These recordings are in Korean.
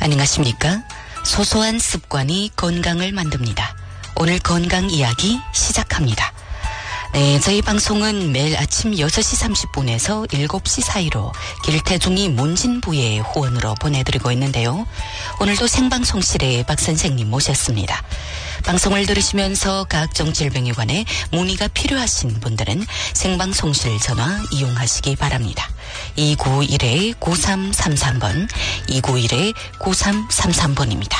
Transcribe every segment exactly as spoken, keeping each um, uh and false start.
안녕하십니까? 소소한 습관이 건강을 만듭니다. 오늘 건강 이야기 시작합니다. 네, 저희 방송은 매일 아침 여섯 시 삼십 분에서 일곱 시 사이로 길태중이 문진부의 후원으로 보내드리고 있는데요. 오늘도 생방송실에 박 선생님 모셨습니다. 방송을 들으시면서 각종 질병에 관해 문의가 필요하신 분들은 생방송실 전화 이용하시기 바랍니다. 이구일 구삼삼삼 번, 이구일 구삼삼삼 번입니다.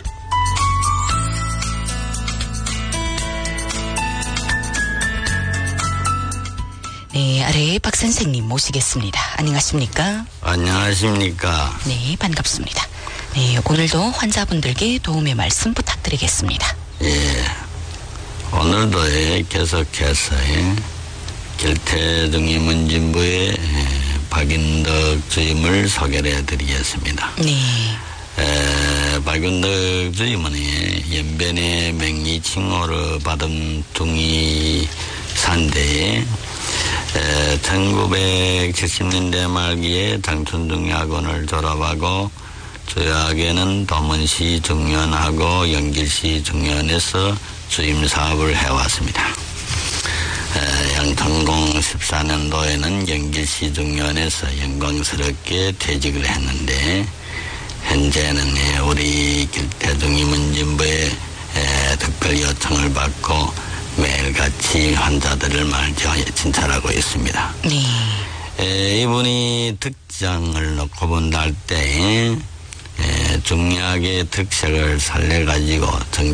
네, 아래에 박 선생님 모시겠습니다. 안녕하십니까? 안녕하십니까? 네, 반갑습니다. 네, 오늘도 환자분들께 도움의 말씀 부탁드리겠습니다. 예, 오늘도 예, 계속해서 예, 길태중이 문진부의 예, 박윤덕 주임을 소개를 해드리겠습니다. 네. 에, 박윤덕 주임은 예, 연변의 맹리칭호를 받은 중의사인데 천구백칠십 년대 말기에 장춘중의학원을 졸업하고 주요하게는 도문시 중년하고 영길시 중년에서 주임 사업을 해왔습니다. 에, 양천공 십사 년도에는 영길시 중년에서 영광스럽게 퇴직을 했는데 현재는 예, 우리 길태중이 문진부의 에, 특별 요청을 받고 매일같이 환자들을 말이죠 진찰하고 있습니다. 네. 에, 이분이 특장을 놓고 본다 할 때 중약의 특색을 살려가지고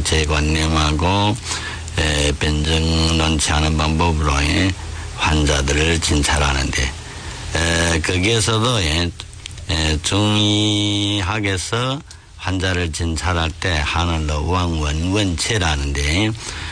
정체관념하고 에, 변정 놓지 않은 방법으로 에, 환자들을 진찰하는데 에, 거기에서도 에, 에, 중의학에서 환자를 진찰할 때 하늘로 왕원원체라는데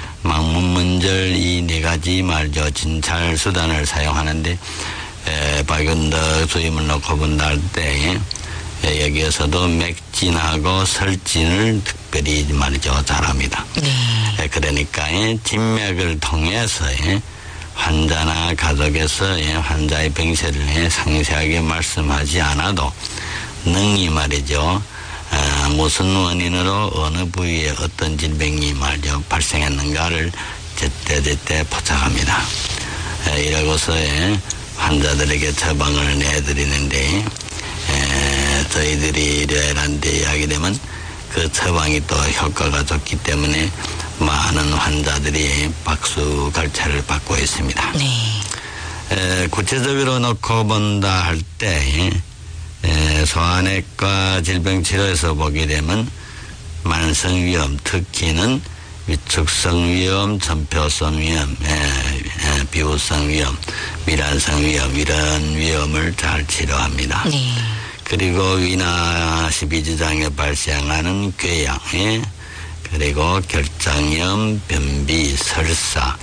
망문문절 이 네 가지 말이죠 진찰 수단을 사용하는데 에, 박윤덕 주임을 놓고 본다 할 때 여기에서도 맥진하고 설진을 특별히 말이죠 잘합니다. 네. 에, 그러니까 에, 진맥을 통해서 에, 환자나 가족에서 에, 환자의 병세를 에, 상세하게 말씀하지 않아도 능히 말이죠. 아, 무슨 원인으로 어느 부위에 어떤 질병이 말이죠 발생했는가를 제때제때 포착합니다. 에, 이러고서 에, 환자들에게 처방을 내드리는데 에, 저희들이 이래란데 이야기 되면 그 처방이 또 효과가 좋기 때문에 많은 환자들이 박수 갈채를 받고 있습니다. 네. 에, 구체적으로 놓고 본다 할 때 에, 소아내과 질병치료에서 보게 되면 만성위염, 특히는 위축성위염, 점표성위염, 에, 에, 비후성위염, 미란성위염 이런 위염을 잘 치료합니다. 네. 그리고 위나 십이지장에 발생하는 궤양, 에, 그리고 결장염, 변비, 설사,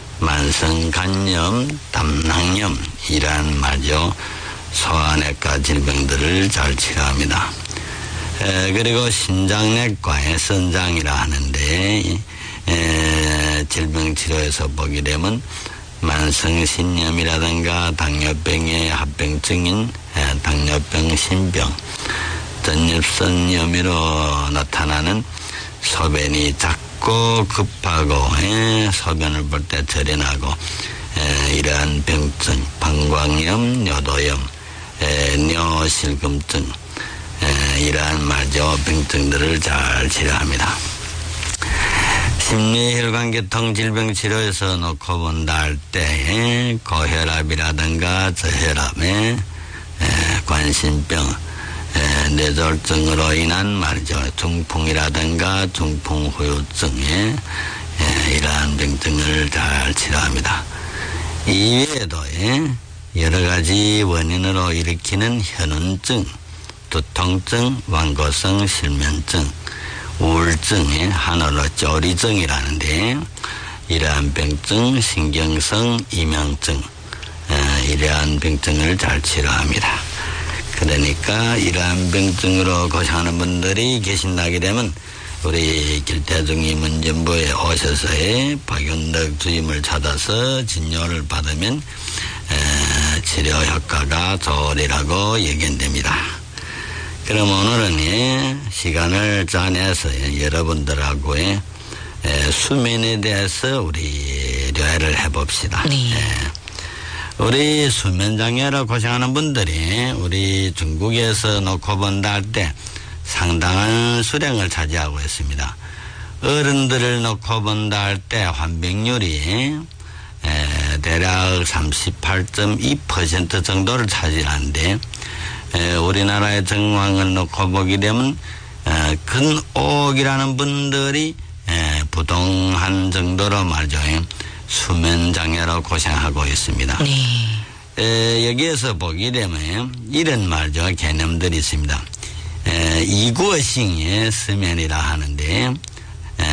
만성간염, 담낭염 이란 말이죠. 소아내과 질병들을 잘 치료합니다. 에, 그리고 신장내과의 선장이라 하는데 에, 질병치료에서 보게 되면 만성신염이라든가 당뇨병의 합병증인 에, 당뇨병, 신병, 전립선염으로 나타나는 소변이 작고 급하고 에, 소변을 볼 때 절연하고 에, 이러한 병증, 방광염, 요도염, 에, 뇨실금증 에, 이러한 말이죠 병증들을 잘 치료합니다. 심리혈관계통 질병치료에서 놓고 본다 할 때 고혈압이라든가 저혈압, 에, 에, 관심병, 에, 뇌졸중으로 인한 말이죠 중풍이라든가 중풍후유증 에, 이러한 병증을 잘 치료합니다. 이외에도 에, 여러 가지 원인으로 일으키는 현운증, 두통증, 완고성 실면증, 우울증, 하늘로 쪼리증이라는데 이러한 병증, 신경성 이명증 에, 이러한 병증을 잘 치료합니다. 그러니까 이러한 병증으로 고생하는 분들이 계신다게 되면 우리 길태중이 문진부에 오셔서 박윤덕 주임을 찾아서 진료를 받으면 에, 치료 효과가 좋으리라고 예견됩니다. 그럼 오늘은 예, 시간을 짜내서 예, 여러분들하고 예, 예, 수면에 대해서 우리 료해를 해봅시다. 네. 예. 우리 수면장애로 고생하는 분들이 우리 중국에서 놓고 본다 할 때 상당한 수량을 차지하고 있습니다. 어른들을 놓고 본다 할 때 환병률이 에, 대략 삼십팔 점 이 퍼센트 정도를 차지하는데 에, 우리나라의 정황을 놓고 보게 되면 에, 근 오억이라는 분들이 에, 부동한 정도로 말이죠. 수면장애로 고생하고 있습니다. 네. 에, 여기에서 보게 되면 이런 말죠. 개념들이 있습니다. 에, 이구어싱의 수면이라 하는데 에,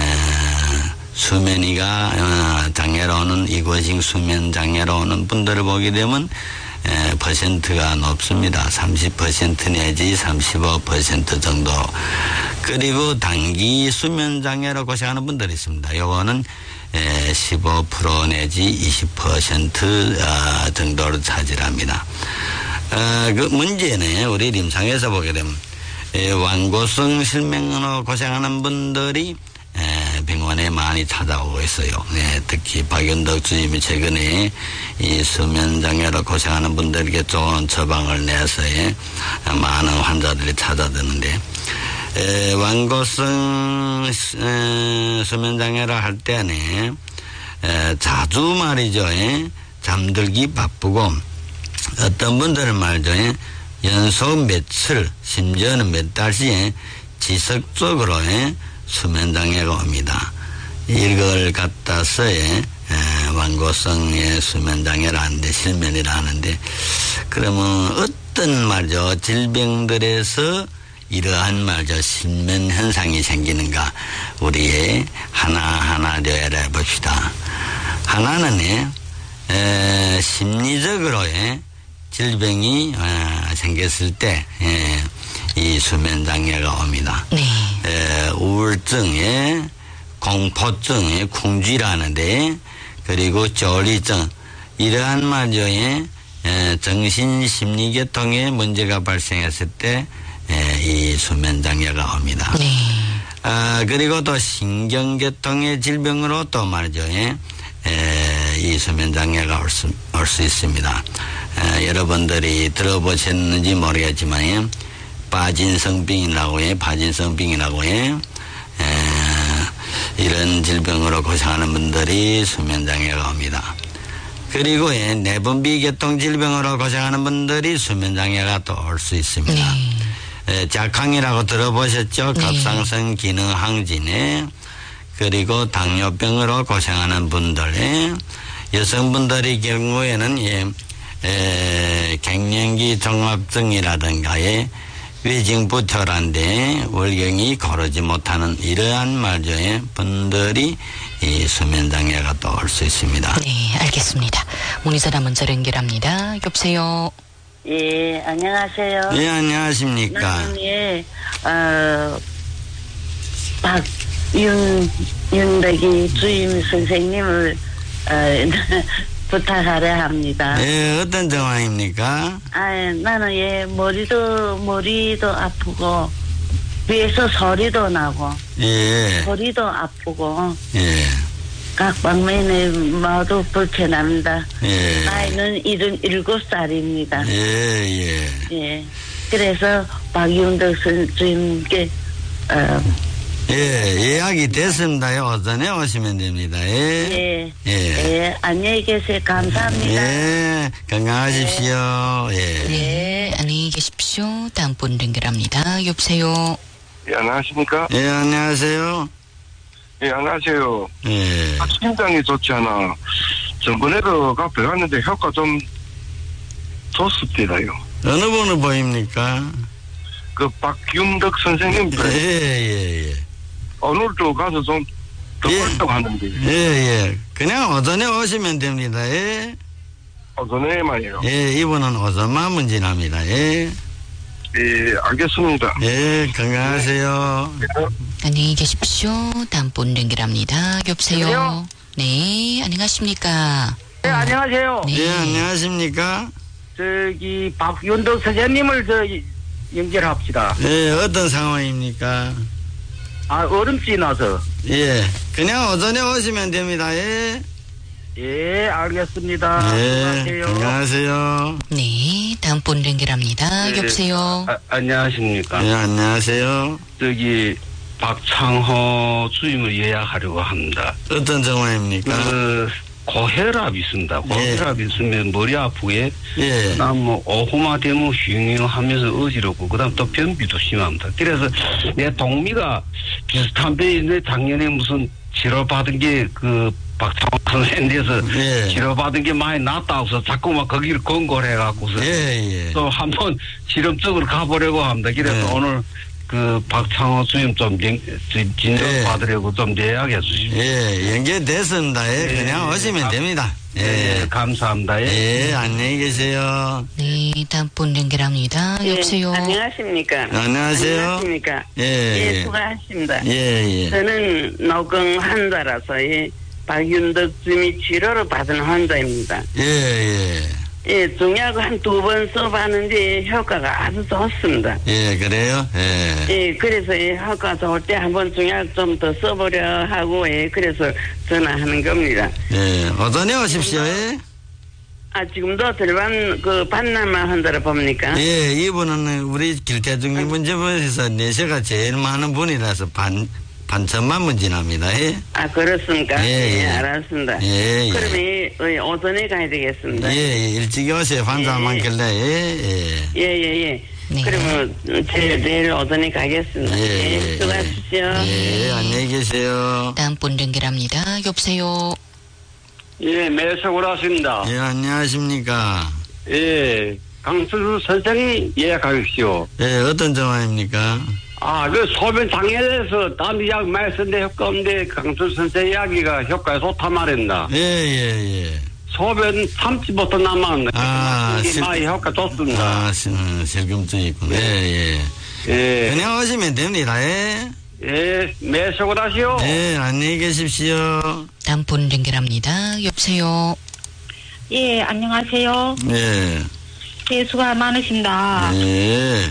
수면이가 어, 장애로 오는 이구어싱 수면 장애로 오는 분들을 보게 되면 에, 퍼센트가 높습니다. 삼십 퍼센트 내지 삼십오 퍼센트 정도. 그리고 단기 수면 장애로 고생하는 분들이 있습니다. 요거는 에, 십오 퍼센트 내지 이십 퍼센트 어, 정도를 차지합니다. 어, 그 문제는 우리臨床에서 보게 되면 에, 완고성 실명으로 고생하는 분들이 에, 병원에 많이 찾아오고 있어요. 네, 특히 박윤덕 주임이 최근에 이 수면장애로 고생하는 분들에게 좋은 처방을 내서 에, 많은 환자들이 찾아드는데 에, 완고성 에, 수면장애를 할 때는 에, 자주 말이죠. 에, 잠들기 바쁘고 어떤 분들은 말이죠. 에, 연속 며칠 심지어는 몇 달씩 지속적으로 에, 수면장애가 옵니다. 이걸 갖다서 에, 완고성의 수면장애라 하는데 실면이라 하는데 그러면 어떤 말이죠. 질병들에서 이러한 말이죠. 실면 현상이 생기는가 우리 하나하나 료해를 해봅시다. 하나는 에, 에, 심리적으로의 질병이 어, 생겼을 때 에, 이 수면장애가 옵니다. 네. 에, 우울증에 공포증에 쿵쥐라는데 그리고 조리증 이러한 말조에 정신심리계통에 문제가 발생했을 때 이 수면장애가 옵니다. 네. 아, 그리고 또 신경계통의 질병으로 또 말이죠. 에, 이 수면장애가 올 수, 올 수 있습니다. 에, 여러분들이 들어보셨는지 모르겠지만 파진성병이라고 해, 파진성병이라고 해. 에, 이런 질병으로 고생하는 분들이 수면장애가 옵니다. 그리고 예, 내분비계통 질병으로 고생하는 분들이 수면장애가 또 올 수 있습니다. 네. 에, 작항이라고 들어보셨죠? 네. 갑상선 기능 항진에 그리고 당뇨병으로 고생하는 분들, 여성분들의 경우에는 예, 에, 갱년기 종합증이라든가의 외증부터란데 월경이 고르지 못하는 이러한 말조의 분들이 이 수면장애가 또 올 수 있습니다. 네, 알겠습니다. 문의전화 먼저 연결합니다. 여보세요. 예, 안녕하세요. 예, 안녕하십니까. 나는 예, 어, 박윤, 윤덕이 주임 선생님을, 어, 부탁하려 합니다. 예, 어떤 정황입니까? 아, 나는 예, 머리도, 머리도 아프고, 위에서 소리도 나고, 예, 머리도 아프고, 예, 각 방면에 모두 불편합니다. 예, 나이는 일흔일곱 살입니다. 예, 예. 예. 그래서 박윤덕 선생님께, 어, 예, 예약이 됐습니다요. 오전에 오시면 됩니다. 예. 예. 예. 예. 안녕히 계세요. 감사합니다. 예, 건강하십시오. 예. 네, 안녕히 계십시오. 다음 분 연결합니다. 여보세요. 예, 안녕하십니까? 예, 안녕하세요. 예, 안녕하세요. 예. 아, 심장이 좋지 않아. 전번에도 가 배웠는데 효과 좀 좋습니다요. 어느 분을 보입니까? 그 박윤덕 선생님 예, 예, 예. 오늘도 가서 좀 더 예. 활동하는데 예, 예. 그냥 오전에 오시면 됩니다. 예. 오전에만요. 예, 이분은 오전만 문진합니다. 예. 예, 알겠습니다. 예, 건강하세요. 안녕히 계십시오. 다음 분 연결합니다. 여보세요. 여보세요? 네, 안녕하십니까. 네, 안녕하세요. 네. 예, 안녕하십니까? 저기 박윤덕 선생님을 저 연결합시다. 예, 어떤 상황입니까? 아, 얼음지 나서. 예, 그냥 오전에 오시면 됩니다. 예. 예, 알겠습니다. 예, 안녕하세요. 안녕하세요. 네, 다음 분 연결합니다. 네, 여보세요. 아, 안녕하십니까. 예, 안녕하세요. 저기, 박창호 주임을 예약하려고 합니다. 어떤 정황입니까? 그, 고혈압 있습니다. 고혈압 예. 있으면 머리 아프게. 예. 그 다음 뭐, 오후만 되면 흉흉 하면서 어지럽고, 그 다음 또 변비도 심합니다. 그래서 내 동미가 비슷한 데 있는데 작년에 무슨 치료받은 게 그, 박창호 선생님께서 예. 치료받은 게 많이 낫다고 해서 자꾸만 거기를 권고를 해갖고서. 예, 예. 또 한번 실험적으로 가보려고 합니다. 그래서 네. 오늘 그 박창호 주임 좀 진료 네. 받으려고 좀 예약해 주십시오. 예, 연결됐습니다. 예, 예, 그냥 예. 오시면 아, 됩니다. 예. 예, 감사합니다. 예. 예, 안녕히 계세요. 네, 다음 분 연결합니다. 예, 여보세요. 안녕하십니까. 안녕하세요. 안녕하십니까. 예, 예, 예. 수고하십니다. 예, 예. 저는 노경 환자라서 예, 박윤덕 주미 치료를 받은 환자입니다. 예, 예. 예, 중약을 한 두 번 써봤는데 효과가 아주 좋습니다. 예, 그래요? 예. 예, 그래서 예, 효과 좋을 때 한번 중약 좀 더 써보려 하고 예, 그래서 전화하는 겁니다. 예, 오전에 오십시오. 예. 아, 지금도 절반 그 반나마 환자를 봅니까? 예, 이분은 우리 길태중기 문제부에서 내세가 제일 많은 분이라서 반, 반천만 문 지납니다. 예. 아, 그렇습니까? 예, 예. 알았습니다. 예, 예. 그러면 예, 예, 오전에 가야 되겠습니다. 예, 예, 일찍 오세요. 환자 예, 많길래, 예, 예. 예, 예, 예. 네. 그러면 제, 내일 오전에 가겠습니다. 예, 예, 예, 수고하십시오. 예, 안녕히 계세요. 다음 분 연결합니다. 여보세요. 예, 매석으로 하십니다. 예, 안녕하십니까. 예, 강수수 선생님 예약하십시오. 예, 어떤 정황입니까? 아, 그 소변 장애에서 남 약 많이 쓴데 효과 없는데 강수수 선생 이야기가 효과가 좋단 말입니다. 예, 예, 예. 소변 삼십부터 남았는데 아, 이게 실- 많이 효과 좋습니다. 아, 실- 실금증이 있구나. 예, 예. 예, 그냥 오시면 됩니다. 예. 예, 매석으로 하시오. 예, 안녕히 계십시오. 다음 분 연결합니다. 여보세요. 예, 안녕하세요. 예, 예, 수고 많으십니다. 예.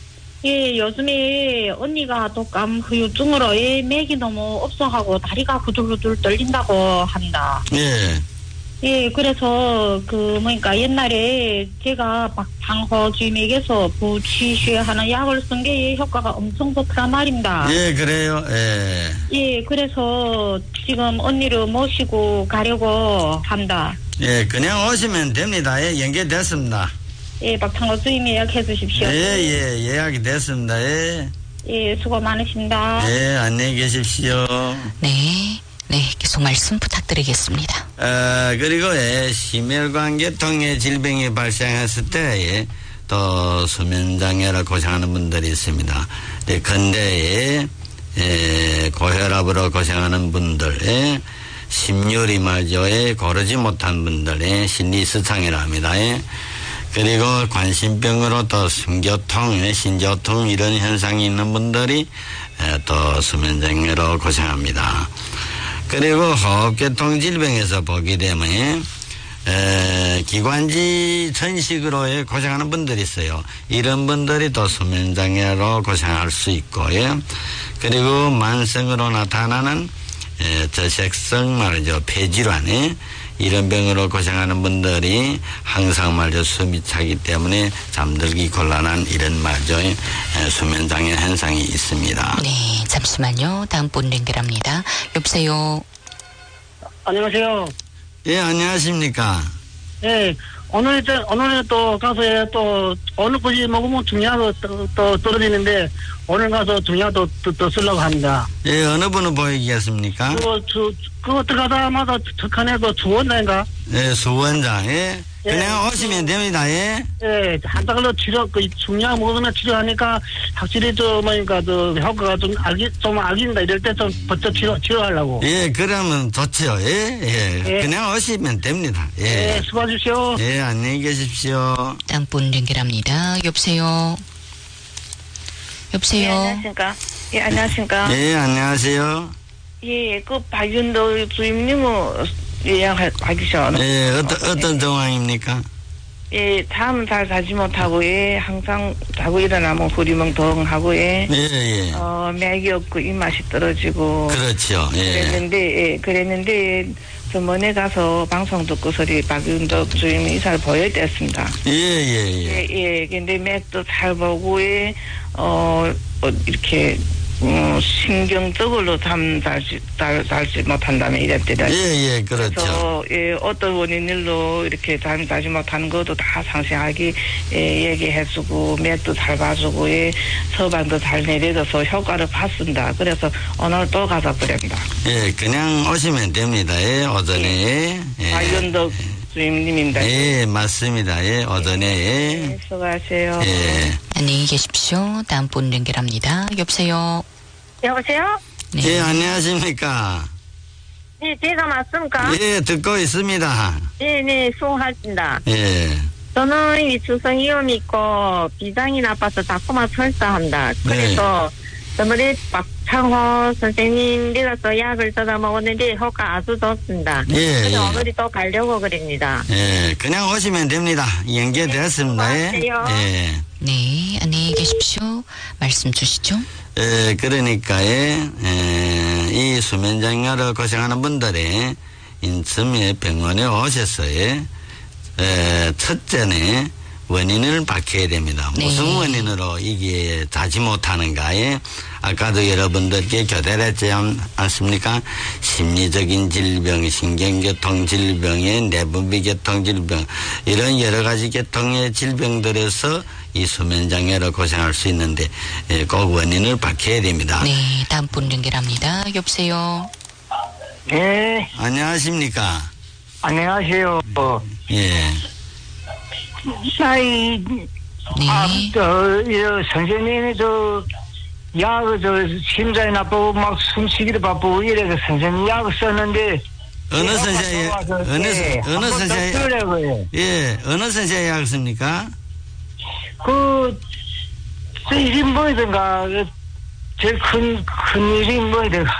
예, 요즘에 언니가 독감 후유증으로 예, 맥이 너무 없어하고 다리가 후들후들 떨린다고 합니다. 예, 예, 그래서 그 뭐니까 옛날에 제가 박창호 주임에게서 부치슈하는 약을 쓴 게 효과가 엄청 좋다는 말입니다. 예, 그래요. 예. 예, 그래서 지금 언니를 모시고 가려고 합니다. 예, 그냥 오시면 됩니다. 예, 연결됐습니다. 예, 박창호 주임 예약해 주십시오. 예, 예, 예약이 됐습니다. 예. 예, 수고 많으십니다. 예, 안녕히 계십시오. 네, 네, 계속 말씀 부탁드리겠습니다. 어, 그리고, 예, 심혈관계통의 질병이 발생했을 때, 예, 또 수면장애로 고생하는 분들이 있습니다. 예, 근데, 예, 예, 고혈압으로 고생하는 분들, 예, 심유리마저에 고르지 못한 분들의 심리스창이라 합니다. 예. 그리고 관심병으로 또 숨교통, 신교통 이런 현상이 있는 분들이 또 수면장애로 고생합니다. 그리고 호흡계통 질병에서 보게 되면 에, 기관지 천식으로 고생하는 분들이 있어요. 이런 분들이 또 수면장애로 고생할 수 있고요. 그리고 만성으로 나타나는 에, 저색성 말이죠. 폐질환에 이런 병으로 고생하는 분들이 항상 말이죠. 숨이 차기 때문에 잠들기 곤란한 이런 말이죠. 에, 수면장애 현상이 있습니다. 네, 잠시만요. 다음 분 연결합니다. 여보세요. 안녕하세요. 예, 안녕하십니까. 예, 오늘, 저, 오늘 또 가서 예, 또, 오늘 굳이 먹으면 중요하도 또, 또 떨어지는데, 오늘 가서 중요하도 또, 또 쓰려고 합니다. 예, 어느 분을 보이겠습니까? 그거, 주, 그거 들어가자마자 척하네, 그 주원장인가? 예, 수원장. 예. 예. 그냥 오시면 됩니다. 예. 예, 한 달로 치료, 그, 중요한 먹으면 치료하니까, 확실히 저, 뭐니까, 저, 효과가 좀 알기, 좀 알긴다, 이럴 때 좀 버텨 치료, 치료하려고. 예, 그러면 좋죠. 예, 예. 예. 그냥 오시면 됩니다. 예, 예. 수고하십시오. 예, 안녕히 계십시오. 다음 분 연결합니다. 여보세요. 예, 여보세요. 안녕하십니까. 예, 안녕하십니까. 예, 안녕하세요. 예, 그 박윤도 주임님은 예약하기셔. 예, 어떤, 어떤 정황입니까? 예, 잠 잘 자지 못하고, 예, 항상 자고 일어나면 후리멍덩하고, 예. 예, 예. 어, 맥이 없고 입맛이 떨어지고. 그렇죠. 예. 그랬는데, 예, 그랬는데, 전번에 가서 방송 듣고 소리 박윤덕 주임이 이사를 보여야 됐습니다. 예, 예, 예. 예, 예. 근데 맥도 잘 보고, 예, 어, 어 이렇게, 음, 신경적으로 잠 잘지, 잘, 잘지 못한다면 이랬더라. 예, 예, 그렇죠. 그래서, 예, 어떤 원인일로 이렇게 잠 자지 못하는 것도 다 상세하게, 예, 얘기해주고, 맥도 잘 봐주고, 예, 서방도 잘 내려줘서 효과를 봤습니다. 그래서 오늘 또 가서 그럽니다. 예, 그냥 오시면 됩니다. 예, 오전에. 예. 박윤덕 주임님입니다. 예, 맞습니다. 예, 오전에. 예. 네, 수고하세요. 예. 안녕히 계십시오. 다음 분 연결합니다. 여보세요. 여보세요? 네. 예, 안녕하십니까. 네, 제가 맞습니까? 예, 듣고 있습니다. 네, 네, 수고하십니다. 예. 저는 이 주성이염이 있고 비장이 나빠서 다코마 설사합니다. 그래서 저번에 박창호 선생님 내가서 약을 떠다 먹었는데 효과 아주 좋습니다. 예, 그래서 예. 오늘이 또 가려고 그럽니다. 예, 그냥 오시면 됩니다. 연결되었습니다. 예. 수고하세요. 예. 네, 안녕히 계십시오. 말씀 주시죠. 예, 그러니까, 예, 예, 이 수면장애로 고생하는 분들이 인천의 병원에 오셔서요, 예, 첫째는 원인을 밝혀야 됩니다. 네. 무슨 원인으로 이게 자지 못하는가에 아까도 여러분들께 교대를 했지 않습니까? 심리적인 질병, 신경계통 질병의 내분비계통 질병, 이런 여러 가지 계통의 질병들에서 이 수면장애로 고생할 수 있는데, 예, 그 원인을 밝혀야 됩니다. 네, 다음 분 연결합니다. 여보세요. 네, 안녕하십니까? 안녕하세요. 어, 예. 나이, 네. 아, 저, 저, 선생님이 저, 약, 저, 심장이 나쁘고 막 숨쉬기도 바쁘고 이래서 선생님 약을 썼는데. 어느 예, 선생님, 와서, 어느, 예, 어느 한번 더 선생님, 쓰려고요. 예, 어느 선생님 약습니까? 그, 저 일이 뭐든가, 제일 큰, 큰 일이 뭐든가.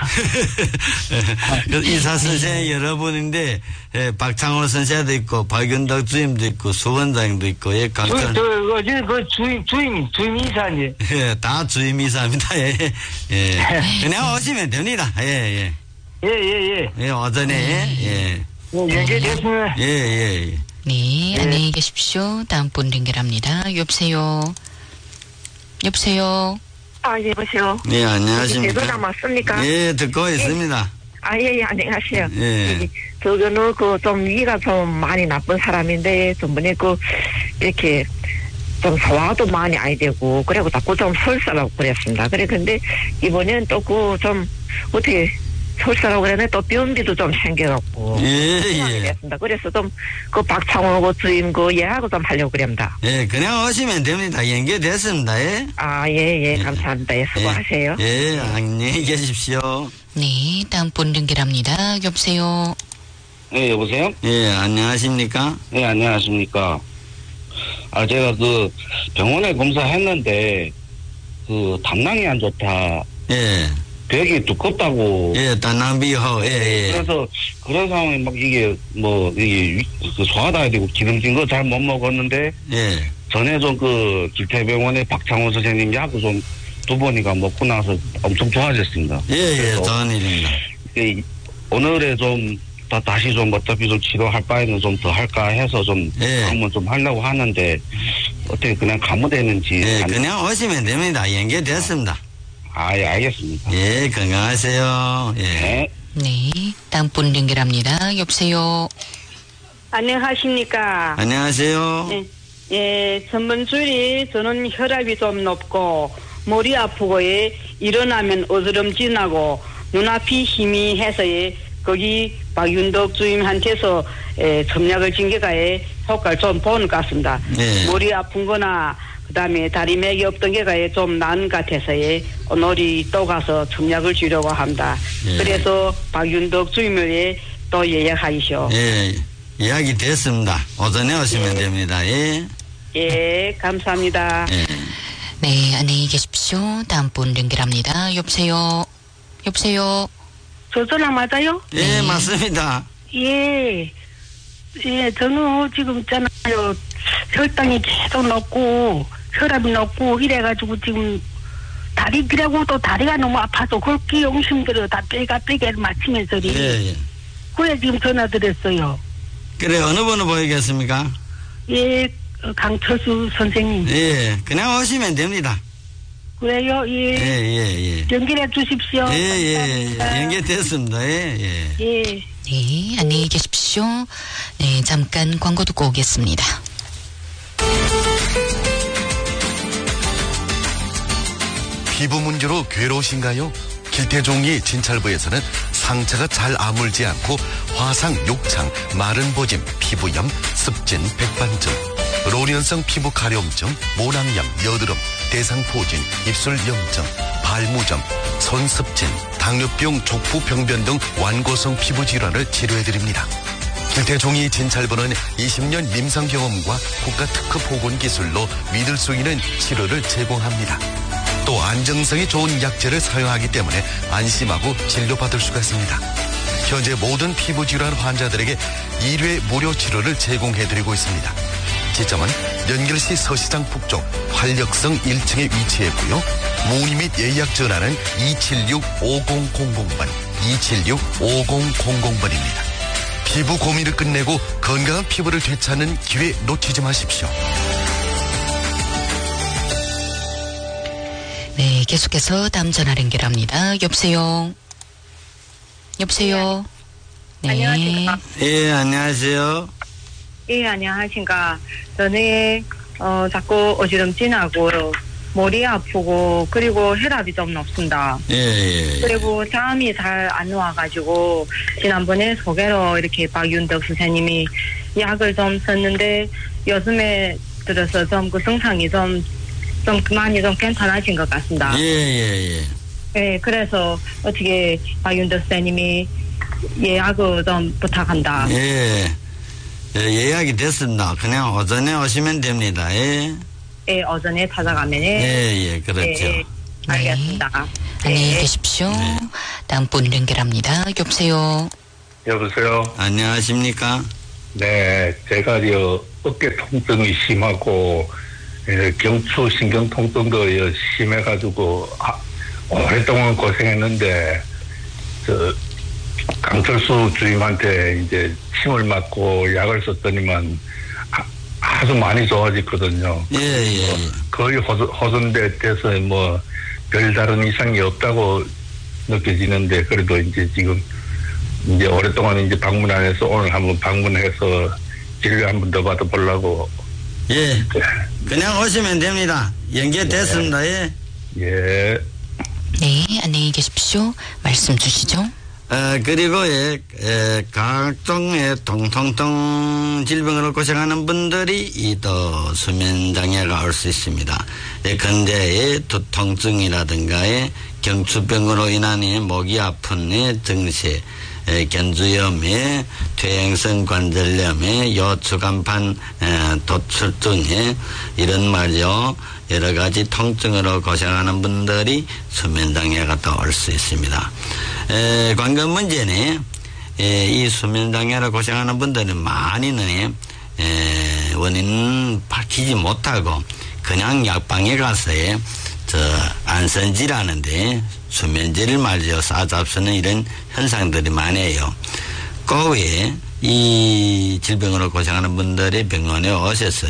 그 이사 선생님 여러분인데, 예, 박창호 선생도 있고, 박윤덕 주임도 있고, 수원장도 있고, 예, 저, 각종, 저, 어제 그 주임, 주임, 주임 이사님. 예, 다 주임이사입니다. 예, 예. 그냥 오시면 됩니다. 예, 예. 예, 예, 예. 예, 오전에, 예. 예, 연결됐으면. 예, 예, 예. 네, 안녕히 계십시오. 다음 분 연결합니다. 여보세요. 여보세요. 아, 여보세요. 예, 안녕하십니까. 제도나 맞습니까? 예, 듣고 있습니다. 아, 예, 예, 안녕하세요. 예. 저거는 그 좀 위가 좀 많이 나쁜 사람인데, 전번에 그, 이렇게, 좀 소화도 많이 안 되고, 그리고 자꾸 좀 설사라고 그랬습니다. 그래, 근데 이번엔 또 그 좀, 어떻게, 설사라고 그러네, 또 변비도 좀 생겨갖고. 예, 그냥 예. 됐습니다. 그래서 좀, 그 박창호 그 주임 그 예하고 좀 하려고 그럽니다. 예, 그냥 오시면 됩니다. 연결됐습니다. 예. 아, 예, 예, 감사합니다. 예, 수고하세요. 예, 예, 안녕히 계십시오. 네, 다음 분 연결합니다. 여보세요. 네, 여보세요? 예, 안녕하십니까? 네, 안녕하십니까. 아, 제가 그 병원에 검사했는데, 그 담낭이 안 좋다. 예, 벽이 두껍다고. 예, 단남비호, 예, 예. 그래서 그런 상황에 막 이게 뭐 이게 위- 그 소화도 해야 되고 기름진 거 잘 못 먹었는데 예, 전에 좀 그 길태병원의 박창호 선생님 약을 좀 두 번이가 먹고 나서 엄청 좋아졌습니다. 예, 예, 그래서 좋은 일입니다. 이- 오늘에 좀 다, 다시 좀 어차피 좀 치료할 바에는 좀 더 할까 해서 좀 예. 한번 좀 하려고 하는데 어떻게 그냥 가면 되는지. 예, 안- 그냥 오시면 됩니다. 연결됐습니다. 아, 예, 알겠습니다. 예, 건강하세요. 예. 네. 네, 다음 분 연결합니다. 여보세요. 안녕하십니까. 안녕하세요. 예, 예, 전번주일이 저는 혈압이 좀 높고 머리 아프고 예, 일어나면 어지럼진하고 눈앞이 희미해서 예, 거기 박윤덕 주임한테서 예, 점약을 진게가에 효과를 좀 보는 것 같습니다. 예. 머리 아픈 거나 그다음에 다리 맥이 없던 게가 좀 나은 것 같아서 예, 오늘이 또 가서 점약을 주려고 합니다. 예. 그래서 박윤덕 주임을 예, 또 예약하시오. 예, 이야기 됐습니다. 오전에 오시면 됩니다. 예. 예, 감사합니다. 예. 네, 안녕히 계십시오. 다음 분 연결합니다. 여보세요. 여보세요. 저 전화 맞아요? 예, 맞습니다. 예. 예, 저는 지금 있잖아요. 혈당이 계속 높고 혈압이 높고 이래가지고 지금 다리 그래고 또 다리가 너무 아파서 걷기 용심들어 다 빼가 빼게 맞추면서 예, 예. 그래 지금 전화드렸어요. 그래, 어느 번호 보이겠습니까? 예, 강철수 선생님. 예, 그냥 오시면 됩니다. 그래요, 예. 예, 예, 예. 연결해 주십시오. 예, 예, 예. 연결됐습니다. 예, 예. 예. 네, 안녕히 계십시오. 네, 잠깐 광고 듣고 오겠습니다. 피부 문제로 괴로우신가요? 길태종이 진찰부에서는 상처가 잘 아물지 않고 화상, 욕창, 마른 보짐, 피부염, 습진, 백반증, 로리언성 피부 가려움증, 모낭염, 여드름, 대상포진, 입술염증, 발무점, 손습진, 당뇨병, 족부병변 등 완고성 피부 질환을 치료해드립니다. 길태종이 진찰부는 이십 년 임상경험과 국가특허 보건기술로 믿을 수 있는 치료를 제공합니다. 또 안정성이 좋은 약재를 사용하기 때문에 안심하고 진료받을 수가 있습니다. 현재 모든 피부질환 환자들에게 일 회 무료 치료를 제공해드리고 있습니다. 지점은 연결시 서시장 북쪽 활력성 일 층에 위치했고요. 문의 및 예약 전화는 이칠육 오공공공 번, 이칠육 오공공공 번입니다. 피부 고민을 끝내고 건강한 피부를 되찾는 기회 놓치지 마십시오. 네, 계속해서 다음 전화를 연결합니다. 여보세요. 여보세요. 네. 안녕하십니까. 예, 안녕하세요. 예, 안녕하십니까. 저는, 어, 자꾸 어지럼증하고, 머리 아프고, 그리고 혈압이 좀 높습니다. 예, 예. 그리고 잠이 잘 안 와가지고, 지난번에 소개로 이렇게 박윤덕 선생님이 약을 좀 썼는데, 요즘에 들어서 좀 그 증상이 좀, 좀 많이 좀 괜찮아진 것 같습니다. 예, 예, 예. 네, 그래서 어떻게 박윤덕 선생님이 예약을 좀 부탁한다. 예. 예, 예약이 됐습니다. 그냥 오전에 오시면 됩니다. 예. 예, 오전에 찾아가면. 예, 예, 그렇죠. 예, 알겠습니다. 안녕히 네. 계십시오. 네. 다음 분 연결합니다. 여보세요. 여보세요. 안녕하십니까? 네, 제가 저 어깨 통증이 심하고 예, 경추 신경 통증도 여 심해가지고 아, 오랫동안 고생했는데 저 강철수 주임한테 이제 침을 맞고 약을 썼더니만 아, 아주 많이 좋아졌거든요. 예, 예. 예. 거의 호전, 호전돼 돼서 뭐 별다른 이상이 없다고 느껴지는데 그래도 이제 지금 이제 오랫동안 이제 방문 안 해서 오늘 한번 방문해서 진료 한번 더 받아보려고. 예. 그냥 오시면 됩니다. 연결됐습니다. 예. 예. 네, 안녕히 계십시오. 말씀 주시죠. 어, 그리고 예, 예, 각종의 통통통 질병으로 고생하는 분들이 이 또 수면 장애가 올 수 있습니다. 예, 근데 두통증이라든가 예, 경추병으로 인한 예, 목이 아픈 예, 증세, 예, 견주염에 퇴행성 관절염에 요추간판 예, 도출증에 이런 말이요. 여러 가지 통증으로 고생하는 분들이 수면장애가 또 올 수 있습니다. 에, 관건 문제는 에, 이 수면장애로 고생하는 분들은 많이는 에, 원인은 밝히지 못하고 그냥 약방에 가서 저 안선질하는데 수면제를 말이죠. 싸잡수는 이런 현상들이 많아요. 그 외에 이 질병으로 고생하는 분들이 병원에 오셔서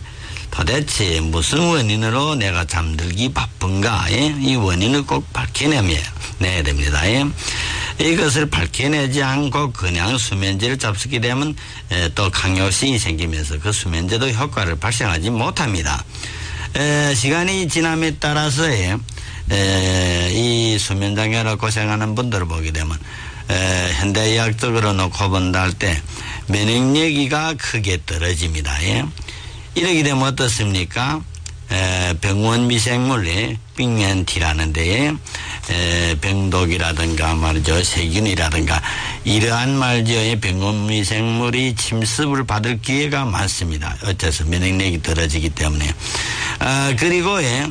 도대체 무슨 원인으로 내가 잠들기 바쁜가? 예? 이 원인을 꼭 밝혀내야 됩니다. 예? 이것을 밝혀내지 않고 그냥 수면제를 잡수게 되면 에, 또 강요성이 생기면서 그 수면제도 효과를 발생하지 못합니다. 에, 시간이 지남에 따라서 에, 에, 이 수면장애로 고생하는 분들을 보게 되면 에, 현대의학적으로 놓고 본다 할 때 면역력이가 크게 떨어집니다. 예? 이렇게 되면 어떻습니까? 에, 병원 미생물에 빅멘티라는 데에 에, 병독이라든가 말이죠. 세균이라든가 이러한 말이죠. 병원 미생물이 침습을 받을 기회가 많습니다. 어째서 면역력이 떨어지기 때문에. 아, 그리고 에,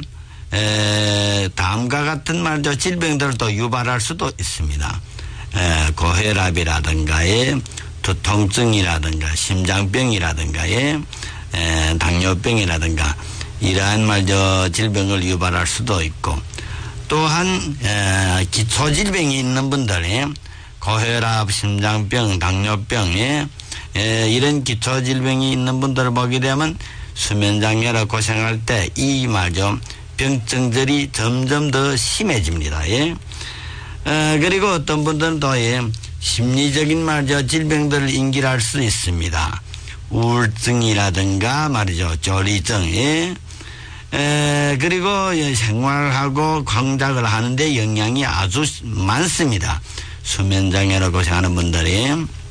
에, 다음과 같은 말이죠. 질병들을 또 유발할 수도 있습니다. 에, 고혈압이라든가 에, 두통증이라든가 심장병이라든가 에, 에, 당뇨병이라든가 이러한 말저 질병을 유발할 수도 있고 또한 에, 기초 질병이 있는 분들이 고혈압, 심장병, 당뇨병에 에, 이런 기초 질병이 있는 분들을 보게 되면 수면 장애로 고생할 때 이 말죠 병증들이 점점 더 심해집니다. 예. 에, 그리고 어떤 분들은 또 예, 심리적인 말이죠 질병들을 인길할 수 있습니다. 우울증이라든가 말이죠 조리증. 예. 에, 그리고 생활하고 공작을 하는데 영향이 아주 많습니다. 수면장애로 고생하는 분들이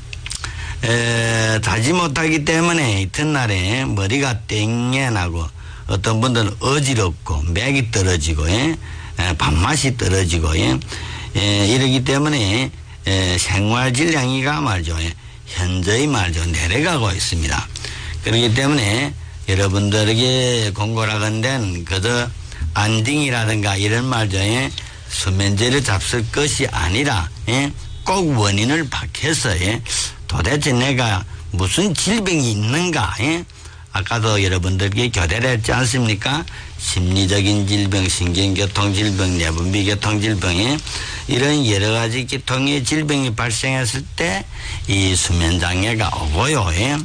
에, 자지 못하기 때문에 이튿날에 머리가 땡겨나고 어떤 분들은 어지럽고 맥이 떨어지고 예? 에, 밥맛이 떨어지고 예? 에, 이러기 때문에 에, 생활질량이가 말이죠 예? 현저히 말이죠 내려가고 있습니다. 그렇기 때문에 여러분들에게 공고라건대는 그저 안딩이라든가 이런 말죠 예? 수면제를 잡술 것이 아니라 예? 꼭 원인을 밝혀서 예? 도대체 내가 무슨 질병이 있는가 예? 아까도 여러분들께 교대를 했지 않습니까? 심리적인 질병, 신경교통질병, 내분비교통질병에 이런 여러 가지 계통의 질병이 발생했을 때 이 수면장애가 오고요. 예?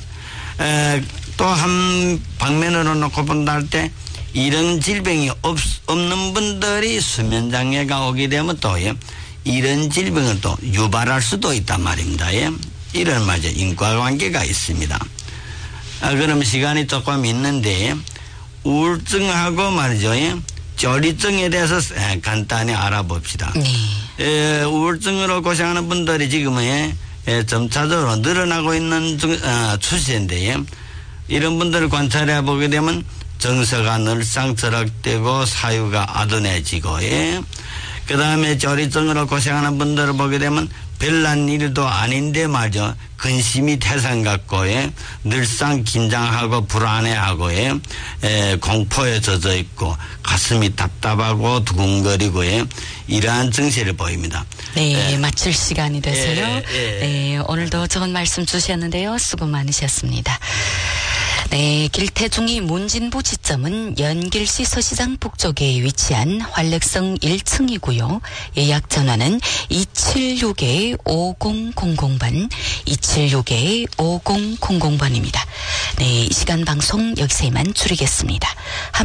또 한 방면으로 놓고 본다 할 때 이런 질병이 없, 없는 분들이 수면장애가 오게 되면 또 예? 이런 질병을 또 유발할 수도 있단 말입니다. 예? 이런 말이죠. 인과관계가 있습니다. 아, 그럼 시간이 조금 있는데 우울증하고 말이죠. 예? 조리증에 대해서 간단히 알아봅시다. 네. 에, 우울증으로 고생하는 분들이 지금 예, 예, 점차적으로 늘어나고 있는 중, 어, 추세인데 예? 이런 분들을 관찰해 보게 되면 정서가 늘상 저락되고 사유가 아둔해지고 예? 그 다음에 조리증으로 고생하는 분들을 보게 되면 별난 일도 아닌데 말이죠. 근심이 태산 같고 예? 늘상 긴장하고 불안해하고 예? 에, 공포에 젖어 있고 가슴이 답답하고 두근거리고 예? 이러한 증세를 보입니다. 네, 예. 마칠 시간이 돼서요. 예, 예. 네, 오늘도 좋은 말씀 주셨는데요. 수고 많으셨습니다. 네, 길태중이 문진부 지점은 연길시 서시장 북쪽에 위치한 활력성 일 층이고요. 예약 전화는 이칠육 오공공공 번, 이칠육 오공공공 번입니다. 네, 이 시간 방송 여기서 이만 줄이겠습니다.